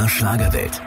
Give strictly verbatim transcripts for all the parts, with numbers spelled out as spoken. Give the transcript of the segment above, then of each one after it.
der Schlagerwelt.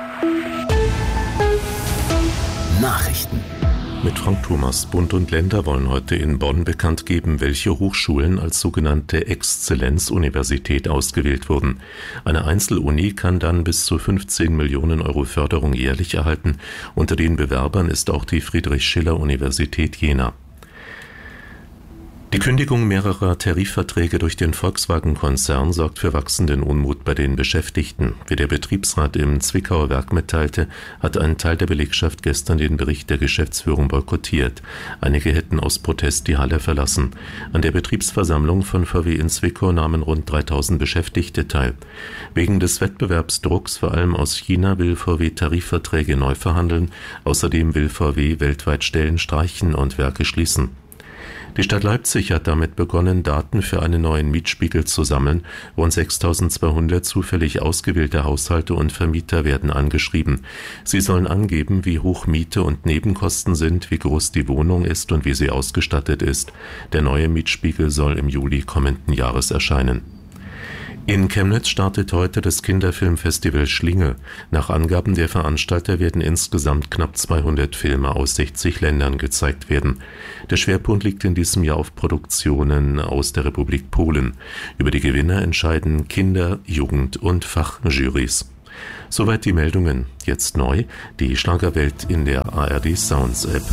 Nachrichten. Mit Frank Thomas. Bund und Länder wollen heute in Bonn bekannt geben, welche Hochschulen als sogenannte Exzellenzuniversität ausgewählt wurden. Eine Einzeluni kann dann bis zu fünfzehn Millionen Euro Förderung jährlich erhalten. Unter den Bewerbern ist auch die Friedrich-Schiller-Universität Jena. Die Kündigung mehrerer Tarifverträge durch den Volkswagen-Konzern sorgt für wachsenden Unmut bei den Beschäftigten. Wie der Betriebsrat im Zwickauer Werk mitteilte, hat ein Teil der Belegschaft gestern den Bericht der Geschäftsführung boykottiert. Einige hätten aus Protest die Halle verlassen. An der Betriebsversammlung von V W in Zwickau nahmen rund dreitausend Beschäftigte teil. Wegen des Wettbewerbsdrucks, vor allem aus China, will V W Tarifverträge neu verhandeln. Außerdem will V W weltweit Stellen streichen und Werke schließen. Die Stadt Leipzig hat damit begonnen, Daten für einen neuen Mietspiegel zu sammeln. Rund sechstausendzweihundert zufällig ausgewählte Haushalte und Vermieter werden angeschrieben. Sie sollen angeben, wie hoch Miete und Nebenkosten sind, wie groß die Wohnung ist und wie sie ausgestattet ist. Der neue Mietspiegel soll im Juli kommenden Jahres erscheinen. In Chemnitz startet heute das Kinderfilmfestival Schlinge. Nach Angaben der Veranstalter werden insgesamt knapp zweihundert Filme aus sechzig Ländern gezeigt werden. Der Schwerpunkt liegt in diesem Jahr auf Produktionen aus der Republik Polen. Über die Gewinner entscheiden Kinder-, Jugend- und Fachjurys. Soweit die Meldungen. Jetzt neu, die Schlagerwelt in der A R D Sounds App.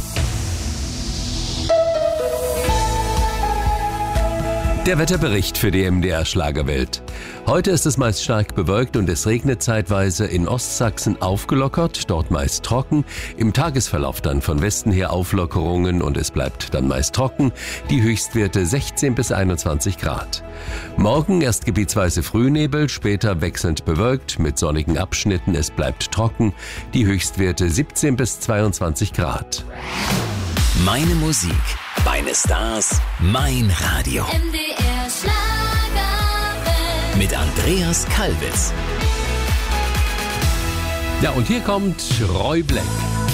Der Wetterbericht für die M D R Schlagerwelt. Heute ist es meist stark bewölkt und es regnet zeitweise, in Ostsachsen aufgelockert, dort meist trocken. Im Tagesverlauf dann von Westen her Auflockerungen und es bleibt dann meist trocken. Die Höchstwerte sechzehn bis einundzwanzig Grad. Morgen erst gebietsweise Frühnebel, später wechselnd bewölkt mit sonnigen Abschnitten. Es bleibt trocken. Die Höchstwerte siebzehn bis zweiundzwanzig Grad. Meine Musik, meine Stars, mein Radio. M D R Schlagerwelt. Mit Andreas Kalbitz. Ja, und hier kommt Roy Black.